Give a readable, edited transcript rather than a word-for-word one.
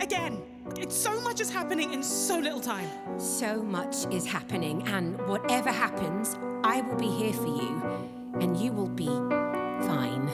Again. It's so much is happening in so little time. So much is happening, and whatever happens, I will be here for you, and you will be fine.